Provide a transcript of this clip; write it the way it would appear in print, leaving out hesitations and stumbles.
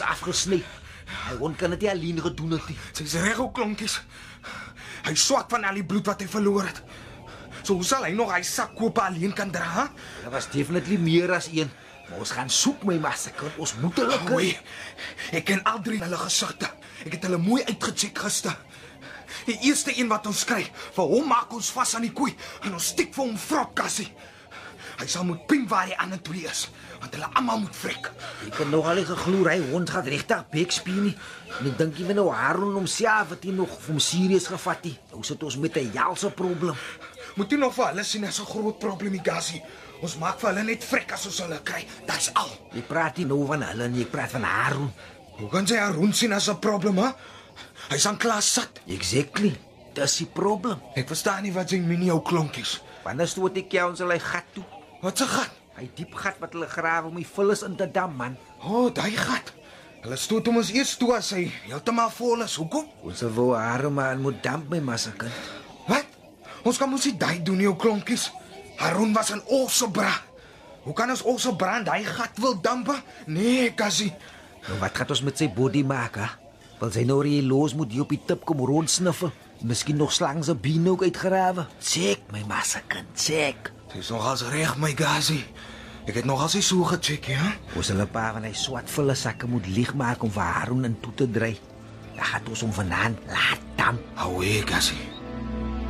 is afgesny. Hy hond kan dit nie alleen gedoen het nie. Sy's reg, ou klonkies. Hy swak van al die bloed wat hy verloor het. So hoe sal hy nog hy sak koop alleen kan dra? Hè? Daar was definitely meer as een. Maar ons gaan soek, my massakant. Ons moet hulle kry. Oei, ek ken al 3 hulle gesigte. Ek het hulle mooi uitgecheck gister. Die eerste een wat ons kry, vir hom maak ons vas aan die koei en ons stiek vir hom vrot kassie. Hy sal moet ping waar die ander 2 is, want hulle almal moet vrek. Ek het nogal nie geglo hy hond gaan regtig bekspie nie. En ek dink ewe nou Haroun homself het hy nog vir hom serieus gevat nie. Nou sit ons met 'n helse probleem. Moet jy nog vir hulle sien as 'n groot probleem, Gassie. Ons maak vir hulle net vrek as ons hulle kry. Dit's al. Ek praat nie nou van hulle nie, ek praat van Haroun. Hoe kan jy Haroun sien as 'n probleem, hè? Hy's aan klas sat. Exactly. Dis die probleem. Ek verstaan nie wat jy meen jou klonkies. Wanneer stoot ek jou in sy gat toe? Wat 'n gat? Hy diep gat wat hulle grawe om die vullis in te dam, man. Daai gat. Hulle stoot hom ons eers toe as hy heeltemal vol is. Hoekom? Ons wou Haroun maar moet damp, my massakant. Wat? Ons kan mos nie daai doen nie, jou klonkies. Haroun was 'n Olsebra. Hoe kan ons Olsebra in daai gat wil dampe? Nee, Gassie. Nou wat gaan ons met sy body maak, hè? Wil sy nou los moet hier op die tip kom rondsniffel? Miskien nog slang se been ook uitgrawe? Check, my massakant, check. Dis nogals reg, my Gassie. Ek het nogals nie so gecheck, ja? Ons sal 'n paar van hy swart volle sakke moet leeg maak om vir Haroun in toe te dry. Dan gaan ons hom vanaand laat damp. Hou Gassie.